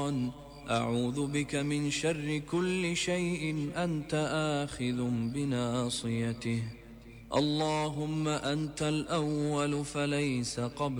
أعوذ بك من شر كل شيء أنت آخذ بناصيته. اللهم أنت الأول فليس قبل